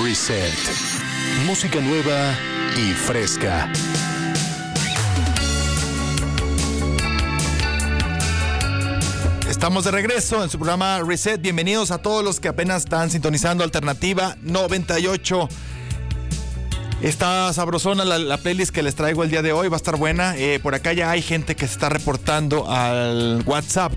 Reset. Música nueva y fresca. Estamos de regreso en su programa Reset. Bienvenidos a todos los que apenas están sintonizando Alternativa 98. Está sabrosona la playlist que les traigo el día de hoy, va a estar buena. Por acá ya hay gente que se está reportando al WhatsApp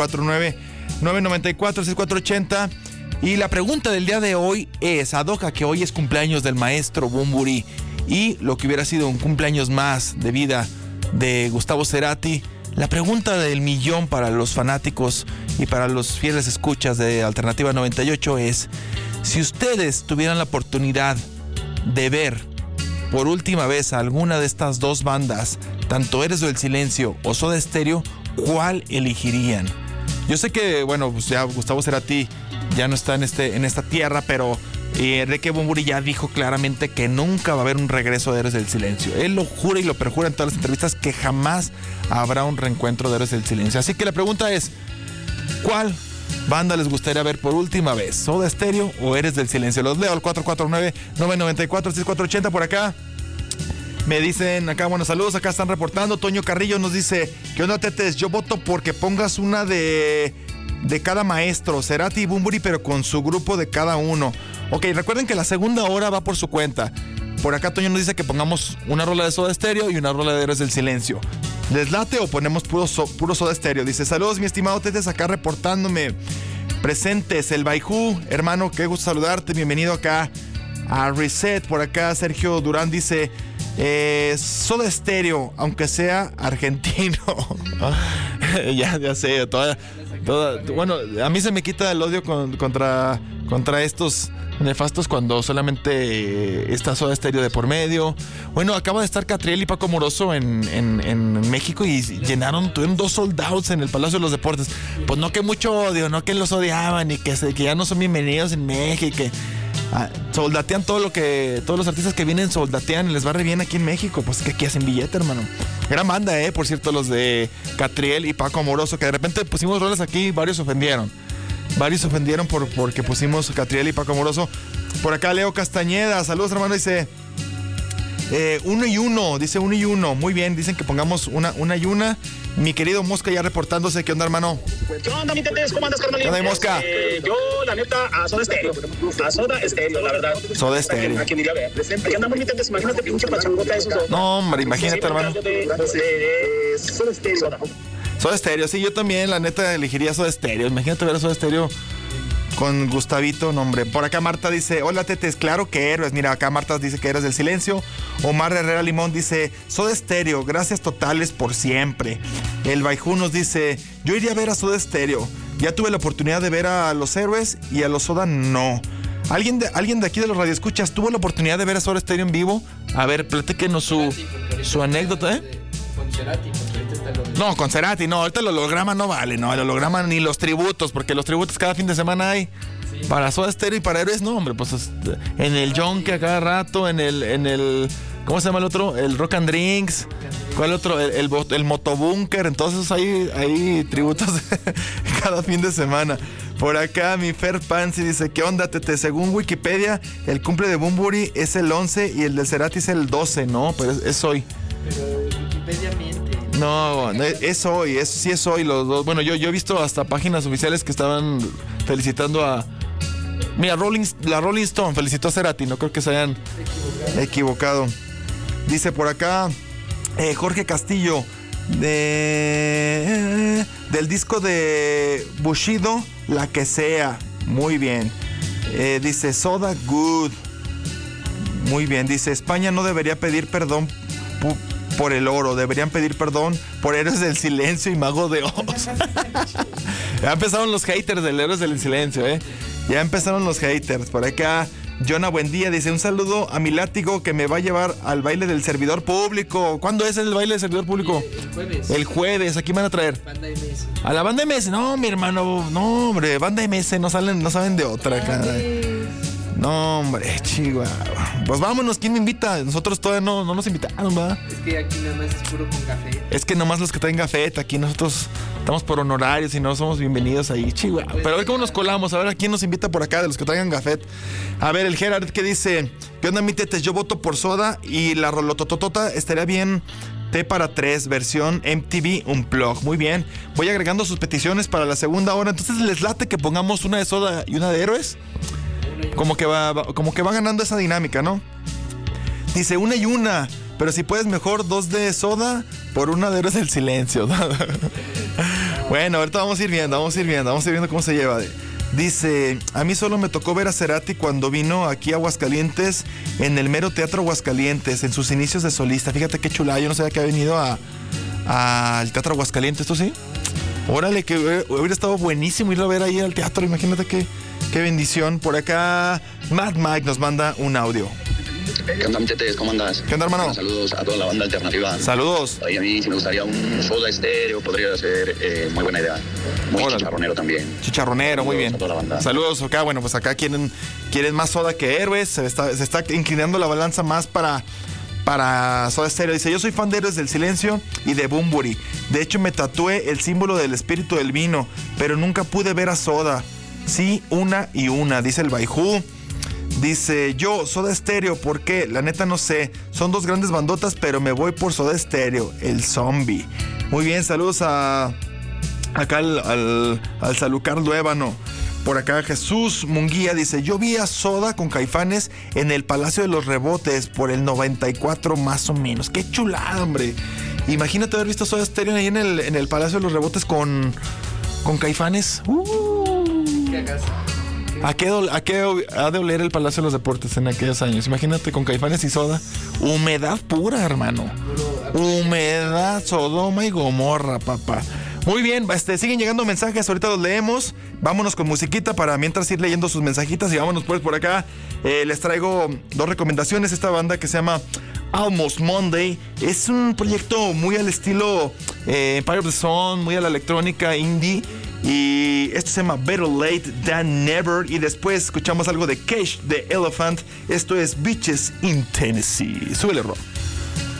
449-994-6480. Y la pregunta del día de hoy es, ad hoc a que hoy es cumpleaños del maestro Bunbury y lo que hubiera sido un cumpleaños más de vida de Gustavo Cerati, la pregunta del millón para los fanáticos y para los fieles escuchas de Alternativa 98 es: si ustedes tuvieran la oportunidad de ver por última vez a alguna de estas dos bandas, tanto Héroes del Silencio o Soda Stereo, ¿cuál elegirían? Yo sé que, bueno, pues ya Gustavo Cerati ya no está en esta tierra, pero Enrique Bunbury ya dijo claramente que nunca va a haber un regreso de Héroes del Silencio. Él lo jura y lo perjura en todas las entrevistas que jamás habrá un reencuentro de Héroes del Silencio. Así que la pregunta es, ¿cuál banda les gustaría ver por última vez? ¿Soda Stereo o Héroes del Silencio? Los leo al 449-994-6480 por acá. Me dicen acá, buenos saludos, acá están reportando. Toño Carrillo nos dice, ¿qué onda, Tetes? Yo voto porque pongas una de cada maestro, Cerati y Bunbury, pero con su grupo de cada uno. Ok, recuerden que la segunda hora va por su cuenta. Por acá Toño nos dice que pongamos una rola de Soda Stereo y una rola de Héroes del Silencio. ¿Les late o ponemos puro Soda Stereo? Dice, saludos mi estimado Tetes, acá reportándome. Presentes, el Baijú, hermano, qué gusto saludarte, bienvenido acá a Reset. Por acá Sergio Durán dice, Soda Stereo, aunque sea argentino. ya sé, toda, bueno, a mí se me quita el odio contra estos nefastos cuando solamente está Soda Stereo de por medio. Bueno, acaba de estar Catriel y Paco Moroso en México y tuvieron 2 sold outs en el Palacio de los Deportes. Pues no que mucho odio, no que los odiaban y que ya no son bienvenidos en México y que soldatean todos los artistas que vienen soldatean y les va re bien aquí en México. Pues que aquí hacen billete, hermano. Gran banda, por cierto, los de Catriel y Paco Amoroso, que de repente pusimos roles aquí, varios ofendieron porque pusimos Catriel y Paco Amoroso. Por acá Leo Castañeda, saludos, hermano, dice 1 y 1, dice 1 y 1, muy bien, dicen que pongamos una y una. Mi querido Mosca ya reportándose. ¿Qué onda, hermano? ¿Qué onda, mi Tetes? ¿Cómo andas, carnalín? ¿Qué onda, Mosca? Yo, la neta, a Soda Stereo. A Soda Stereo, la verdad. Soda Stereo. ¿A quién diría? Aquí andamos, mi Tetes. Imagínate, pinche pachangota de esos dos. No, hombre, imagínate, sí, hermano. Soda Stereo. Soda Stereo, sí, yo también, la neta, elegiría Soda Stereo. Imagínate ver a Soda Stereo con Gustavito, no, hombre. Por acá Marta dice, hola, Tetes, claro que Héroes. Mira, acá Marta dice que Héroes del Silencio. Omar Herrera Limón dice, Soda Stereo, gracias totales por siempre. El Baijú nos dice, yo iría a ver a Soda Stereo. Ya tuve la oportunidad de ver a los Héroes y a los Soda no. ¿Alguien de aquí de los radioescuchas tuvo la oportunidad de ver a Soda Stereo en vivo? A ver, platíquenos su anécdota, Con Cerati, porque ahorita está lo... No, con Cerati, no, ahorita el holograma no vale, no, el holograma ni los tributos, porque los tributos cada fin de semana hay. Sí. Para Soda Stereo y para Héroes, no, hombre, pues en el Yonke a cada rato, en el ¿cómo se llama el otro? El Rock and Drinks. ¿Cuál otro? El Motobúnker. Entonces hay tributos cada fin de semana. Por acá mi Fer Pansy dice, ¿qué onda, Tete? Según Wikipedia, el cumple de Bunbury es el 11 y el de Cerati es el 12, ¿no? Pero es hoy. Pero Wikipedia miente. No, es hoy, eso sí es hoy los dos. Bueno, yo he visto hasta páginas oficiales que estaban felicitando a... Mira, la Rolling Stone felicitó a Cerati, no creo que se hayan equivocado. Dice por acá Jorge Castillo del disco de Bushido, La que sea. Muy bien. Dice Soda Good. Muy bien. Dice España no debería pedir perdón por el oro, deberían pedir perdón por Héroes del Silencio y Mago de Oz. Ya empezaron los haters del Héroes del Silencio, Ya empezaron los haters. Por acá Jonah Buendía dice, un saludo a mi látigo que me va a llevar al baile del servidor público. ¿Cuándo es el baile del servidor público? El jueves. El jueves, aquí van a traer. Banda MS. A la banda MS, no, mi hermano, no, hombre, banda MS, no saben de otra acá. No, hombre, Chihuahua. Pues vámonos, ¿quién me invita? Nosotros todavía no nos invitaron, ¿verdad? Es que aquí nada más es puro con café. Es que nomás los que traen gafeta, aquí nosotros estamos por honorarios y no somos bienvenidos ahí, Chihuahua. Pero a ver cómo nos colamos, a ver a quién nos invita por acá de los que traigan gafet. A ver, el Gerard que dice, ¿qué onda mi tetes? Yo voto por Soda y la rolotototota estaría bien. T para 3, versión MTV Unplugged. Muy bien. Voy agregando sus peticiones para la segunda hora. Entonces, ¿les late que pongamos una de Soda y una de Héroes? Como que va ganando esa dinámica, ¿no? Dice una y una, pero si puedes mejor 2 de Soda por una de Héroes del Silencio. Bueno, ahorita vamos a ir viendo cómo se lleva. Dice, a mí solo me tocó ver a Cerati cuando vino aquí a Aguascalientes, en el mero Teatro Aguascalientes, en sus inicios de solista. Fíjate qué chulada, yo no sabía que había venido al Teatro Aguascalientes, ¿tú sí? Órale, que hubiera estado buenísimo ir a ver ahí al teatro, imagínate qué bendición. Por acá, Mad Mike nos manda un audio. ¿Qué onda, Tetes? ¿Cómo andas? ¿Qué onda, hermano? Bueno, saludos a toda la banda alternativa. Saludos. Oye, a mí sí me gustaría un Soda Stereo, podría ser muy buena idea. Muy Órale. chicharronero también. Chicharronero, muy bien. A toda la banda. Saludos acá, bueno, pues acá quieren más Soda que Héroes. Se está inclinando la balanza más para Soda Stereo. Dice, yo soy fan de Héroes del Silencio y de Bunbury. De hecho, me tatué el símbolo del espíritu del vino, pero nunca pude ver a Soda. Sí, una y una, dice el Baijú. Dice, yo, Soda Stereo, ¿por qué? La neta no sé. Son 2 grandes bandotas, pero me voy por Soda Stereo, el zombie. Muy bien, saludos acá al Salucar Luébano. Por acá Jesús Munguía dice, yo vi a Soda con Caifanes en el Palacio de los Rebotes por el 94 más o menos. Qué chulada, hombre. Imagínate haber visto a Soda Stereo ahí en el Palacio de los Rebotes con Caifanes. ¿Qué hagas? ¿A qué ha de oler el Palacio de los Deportes en aquellos años? Imagínate con Caifanes y Soda. Humedad pura, hermano. Humedad, Sodoma y Gomorra, papá. Muy bien, siguen llegando mensajes, ahorita los leemos. Vámonos con musiquita para mientras ir leyendo sus mensajitas. Y vámonos pues por acá. Les traigo 2 recomendaciones. Esta banda que se llama Almost Monday. Es un proyecto muy al estilo Empire of the Sun, muy a la electrónica indie. Y esto se llama Better Late Than Never. Y después escuchamos algo de Cage the Elephant. Esto es Beaches in Tennessee. Súbele, Rob.